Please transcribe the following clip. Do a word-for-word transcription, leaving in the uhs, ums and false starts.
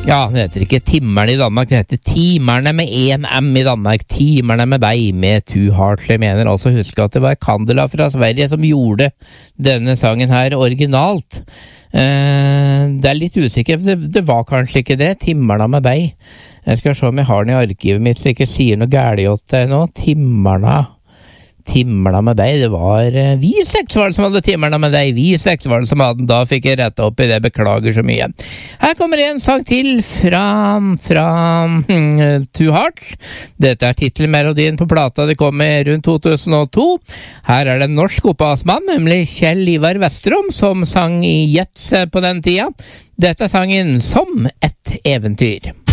Ja, det heter ikke Timmerne i Danmark, det heter Timerne med en M i Danmark. Timerne med deg med Too Heartly. Mener altså huske at det var Candela fra Sverige som gjorde denne sangen her originalt. Eh, det er litt usikker, det, det var kanskje ikke det. Timmerne med deg. Jeg skal se om jeg har den i arkivet mitt, så jeg ikke sier noe gærlig åt deg nå. Timmerne Timmerne med deg, det var uh, vi seks var det som hadde timmerne med deg, vi seks var det som hadde den, da fikk jeg rette opp i det, beklager så mye. Her kommer en sang til fra, fra hmm, Too Hearts. Dette er titelmelodien på plata det kom med rundt to tusen og to. Her er det en norsk opphavsmann, nemlig Kjell Ivar Vestrom, som sang i Jets på den tida. Dette er sangen Som et eventyr.